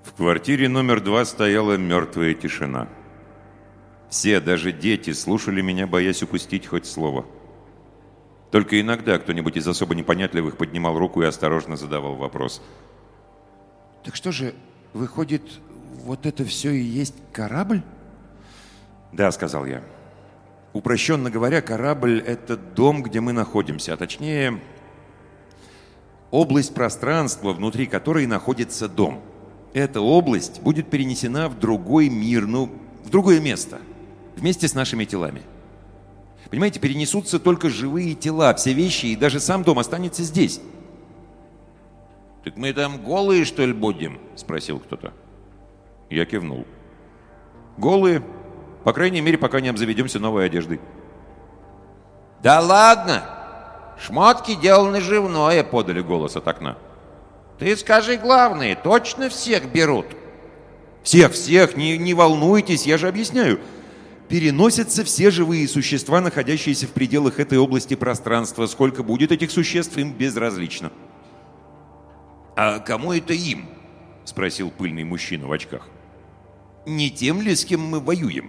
В квартире номер 2 стояла мертвая тишина. Все, даже дети, слушали меня, боясь упустить хоть слово. Только иногда кто-нибудь из особо непонятливых поднимал руку и осторожно задавал вопрос. Так что же, выходит, вот это все и есть корабль? «Да», — сказал я. «Упрощенно говоря, корабль — это дом, где мы находимся, а точнее, область пространства, внутри которой находится дом. Эта область будет перенесена в другой мир, в другое место, вместе с нашими телами. Понимаете, перенесутся только живые тела, все вещи, и даже сам дом останется здесь». «Так мы там голые, что ли, будем?» — спросил кто-то. Я кивнул. «Голые, по крайней мере, пока не обзаведемся новой одеждой». «Да ладно! Шмотки дело наживное», — подали голос от окна. «Ты скажи главное, точно всех берут?» «Всех, не волнуйтесь, я же объясняю. Переносятся все живые существа, находящиеся в пределах этой области пространства. Сколько будет этих существ, им безразлично». «А кому это им?» — спросил пыльный мужчина в очках. «Не тем ли, с кем мы воюем?»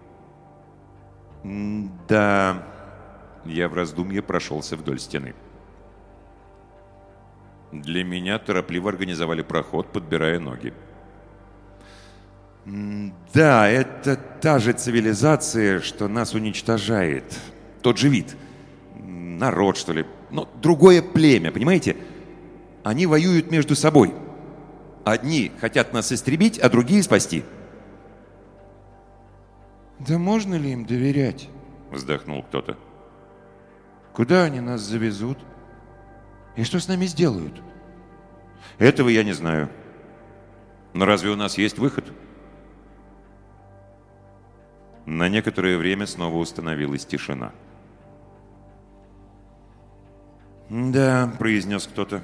«Да...» — я в раздумье прошелся вдоль стены. Для меня торопливо организовали проход, подбирая ноги. «Да, это та же цивилизация, что нас уничтожает. Тот же вид. Народ, что ли. Но другое племя, понимаете? Они воюют между собой. Одни хотят нас истребить, а другие спасти». Да можно ли им доверять? Вздохнул кто-то. Куда они нас завезут? И что с нами сделают? Этого я не знаю. Но разве у нас есть выход? На некоторое время снова установилась тишина. «Да», — произнес кто-то.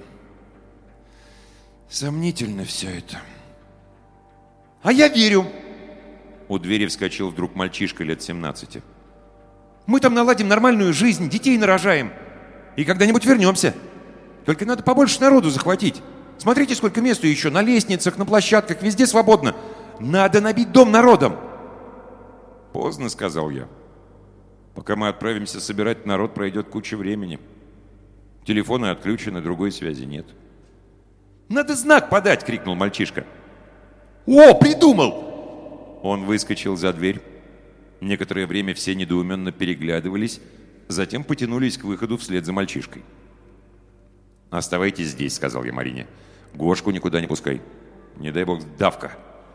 Сомнительно все это. «А я верю!» У двери вскочил вдруг мальчишка лет 17. «Мы там наладим нормальную жизнь, детей нарожаем. И когда-нибудь вернемся. Только надо побольше народу захватить. Смотрите, сколько места еще. На лестницах, на площадках, везде свободно. Надо набить дом народом». «Поздно», — сказал я. «Пока мы отправимся собирать народ, пройдет куча времени. Телефоны отключены, другой связи нет». «Надо знак подать!» — крикнул мальчишка. «О, придумал!» Он выскочил за дверь. Некоторое время все недоуменно переглядывались, затем потянулись к выходу вслед за мальчишкой. «Оставайтесь здесь», — сказал я Марине. «Гошку никуда не пускай. Не дай бог, давка».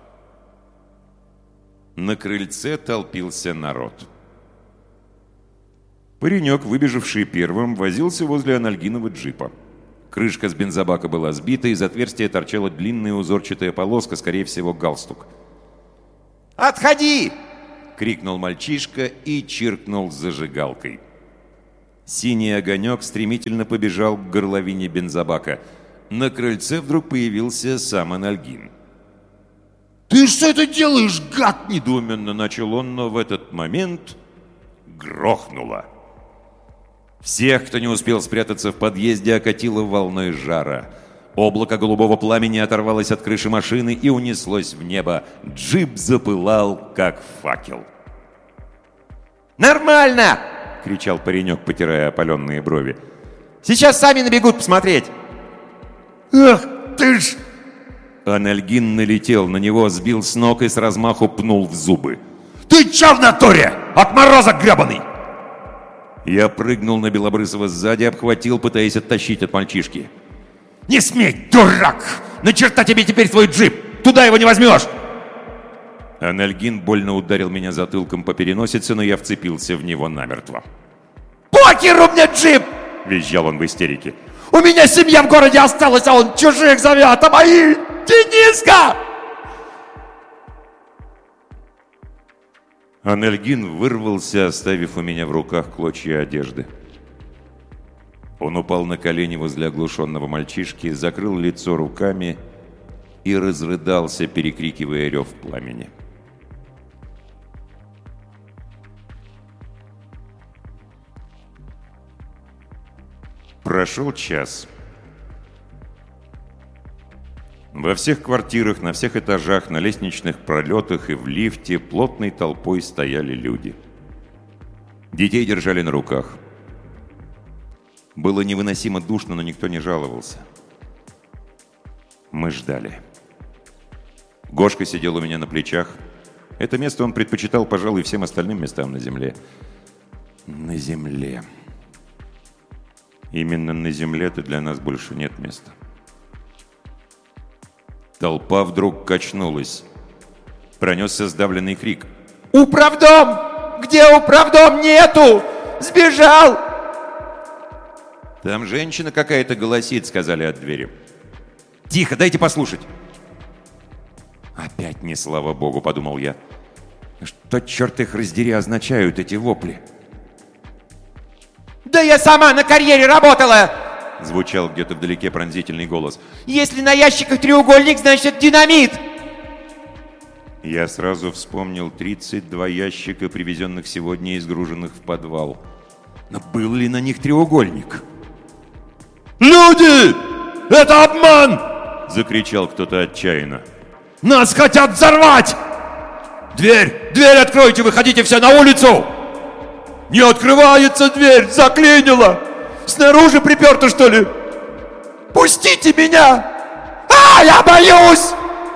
На крыльце толпился народ. Паренек, выбежавший первым, возился возле анальгинового джипа. Крышка с бензобака была сбита, из отверстия торчала длинная узорчатая полоска, скорее всего, галстук. «Отходи!» — крикнул мальчишка и чиркнул зажигалкой. Синий огонек стремительно побежал к горловине бензобака. На крыльце вдруг появился сам анальгин. «Ты что это делаешь, гад?» — недоуменно начал он, но в этот момент грохнуло. Всех, кто не успел спрятаться в подъезде, окатило волной жара. Облако голубого пламени оторвалось от крыши машины и унеслось в небо. Джип запылал, как факел. «Нормально!» — кричал паренек, потирая опаленные брови. «Сейчас сами набегут посмотреть!» «Ах ты ж!» Анальгин налетел на него, сбил с ног и с размаху пнул в зубы. «Ты чё в натуре? Отморозок гребаный!» Я прыгнул на Белобрысова сзади, обхватил, пытаясь оттащить от мальчишки. «Не смей, дурак! На черта тебе теперь твой джип! Туда его не возьмешь!» Анальгин больно ударил меня затылком по переносице, но я вцепился в него намертво. «Покер у меня джип!» — визжал он в истерике. «У меня семья в городе осталась, а он чужих зовет, а мои... Дениска!» Анальгин вырвался, оставив у меня в руках клочья одежды. Он упал на колени возле оглушенного мальчишки, закрыл лицо руками и разрыдался, перекрикивая рев пламени. Прошел час. Во всех квартирах, на всех этажах, на лестничных пролетах и в лифте плотной толпой стояли люди. Детей держали на руках. Было невыносимо душно, но никто не жаловался. Мы ждали. Гошка сидел у меня на плечах. Это место он предпочитал, пожалуй, всем остальным местам на земле. На земле. Именно на земле-то для нас больше нет места. Толпа вдруг качнулась. Пронесся сдавленный крик. «Управдом! Где управдом? Нету! Сбежал!» «Там женщина какая-то голосит», — сказали от двери. «Тихо, дайте послушать». «Опять не слава богу», — подумал я. «Что, черт их раздери, означают эти вопли?» «Да я сама на карьере работала!» — звучал где-то вдалеке пронзительный голос. «Если на ящиках треугольник, значит динамит!» Я сразу вспомнил 32 ящика, привезенных сегодня и сгруженных в подвал. Но был ли на них треугольник? «Люди! Это обман!» — закричал кто-то отчаянно. «Нас хотят взорвать! Дверь откройте, выходите все на улицу!» «Не открывается дверь, заклинило! Снаружи приперто, что ли? Пустите меня! Я боюсь!»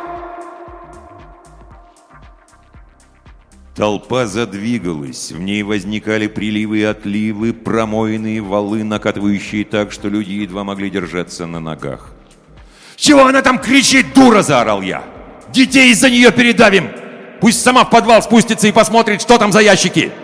Толпа задвигалась, в ней возникали приливы и отливы, промоенные валы, накатывающие так, что люди едва могли держаться на ногах. «Чего она там кричит, дура?» – заорал я. «Детей из-за нее передавим! Пусть сама в подвал спустится и посмотрит, что там за ящики!»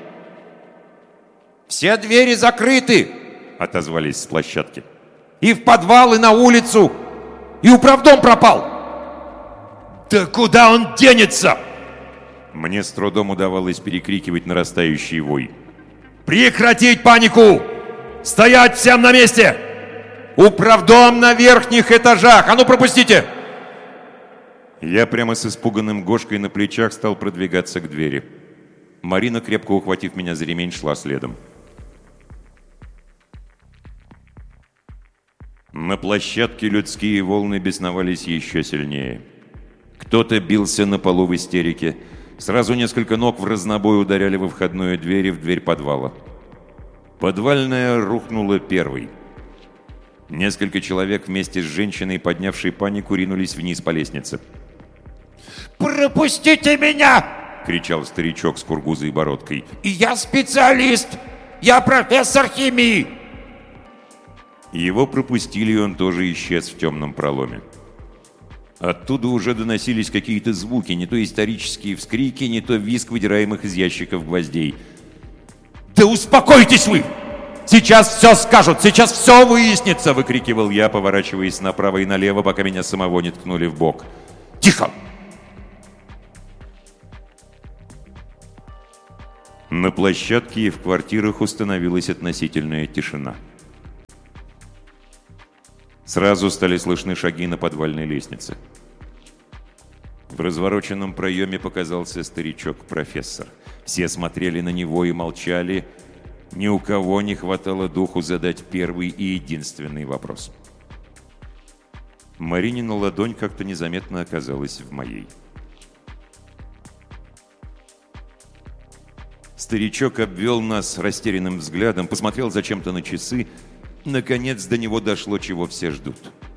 «Все двери закрыты!» — отозвались с площадки. «И в подвал, и на улицу! И управдом пропал!» «Да куда он денется?» Мне с трудом удавалось перекрикивать нарастающий вой. «Прекратить панику! Стоять всем на месте! Управдом на верхних этажах! А ну пропустите!» Я прямо с испуганным Гошкой на плечах стал продвигаться к двери. Марина, крепко ухватив меня за ремень, шла следом. На площадке людские волны бесновались еще сильнее. Кто-то бился на полу в истерике. Сразу несколько ног в разнобой ударяли во входную дверь и в дверь подвала. Подвальная рухнула первой. Несколько человек вместе с женщиной, поднявшей панику, ринулись вниз по лестнице. «Пропустите меня!» — кричал старичок с кургузой бородкой. «Я специалист! Я профессор химии!» Его пропустили, и он тоже исчез в темном проломе. Оттуда уже доносились какие-то звуки, не то исторические вскрики, не то визг выдираемых из ящиков гвоздей. «Да успокойтесь вы! Сейчас все скажут, сейчас все выяснится!» — выкрикивал я, поворачиваясь направо и налево, пока меня самого не ткнули в бок. «Тихо!» На площадке и в квартирах установилась относительная тишина. Сразу стали слышны шаги на подвальной лестнице. В развороченном проеме показался старичок-профессор. Все смотрели на него и молчали. Ни у кого не хватало духу задать первый и единственный вопрос. Маринина ладонь как-то незаметно оказалась в моей. Старичок обвел нас растерянным взглядом, посмотрел зачем-то на часы. Наконец до него дошло, чего все ждут.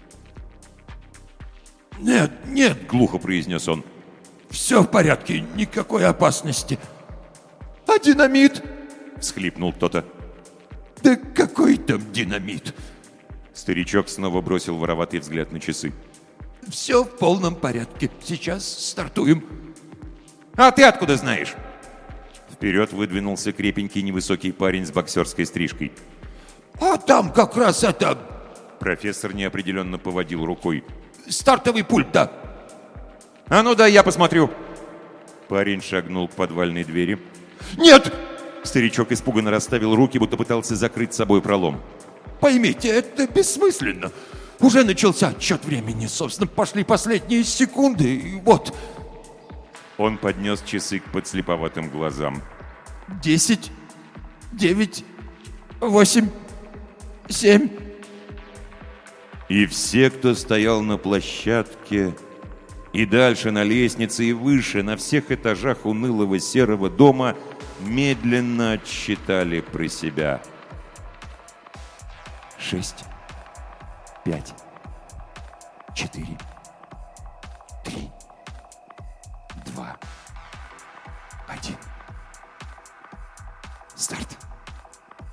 «Нет, нет», — глухо произнес он. «Все в порядке, никакой опасности». «А динамит?» — всхлипнул кто-то. «Да какой там динамит?» Старичок снова бросил вороватый взгляд на часы. «Все в полном порядке, сейчас стартуем». «А ты откуда знаешь?» Вперед выдвинулся крепенький невысокий парень с боксерской стрижкой. «А там как раз это...» Профессор неопределенно поводил рукой. «Стартовый пульт, да». «А ну да, я посмотрю». Парень шагнул к подвальной двери. «Нет!» Старичок испуганно расставил руки, будто пытался закрыть собой пролом. «Поймите, это бессмысленно. Уже начался отсчет времени. Собственно, пошли последние секунды, и вот...» Он поднес часы к подслеповатым глазам. 10, 9, 8, 7. И все, кто стоял на площадке, и дальше на лестнице, и выше, на всех этажах унылого серого дома, медленно отсчитали про себя. 6, 5, 4, 3, 2, 1.